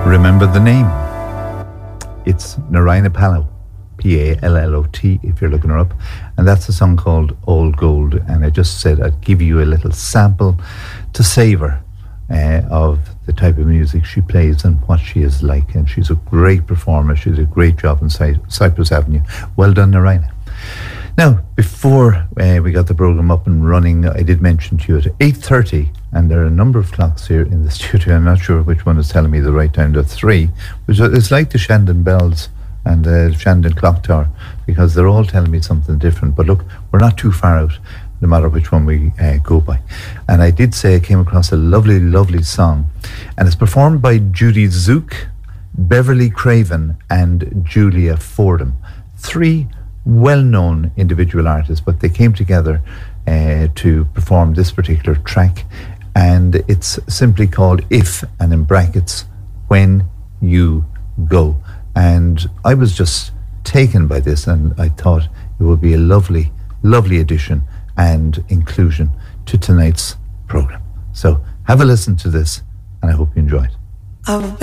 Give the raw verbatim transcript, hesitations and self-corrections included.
Remember the name. It's Narayana Pallot, P A L L O T, if you're looking her up. And that's a song called Old Gold. And I just said I'd give you a little sample to savour uh, of the type of music she plays and what she is like. And she's a great performer. She did a great job in Cy- Cypress Avenue. Well done, Narayana. Now, before uh, we got the programme up and running, I did mention to you at eight thirty, and there are a number of clocks here in the studio. I'm not sure which one is telling me the right time. The three, which is like the Shandon Bells and the uh, Shandon Clock Tower, because they're all telling me something different. But look, we're not too far out, no matter which one we uh, go by. And I did say I came across a lovely, lovely song, and it's performed by Judy Zook, Beverly Craven, and Julia Fordham. Three well-known individual artists, but they came together uh, to perform this particular track, and it's simply called If, and in brackets, When You Go. And I was just taken by this, and I thought it would be a lovely, lovely addition and inclusion to tonight's program. So have a listen to this, and I hope you enjoy it. I've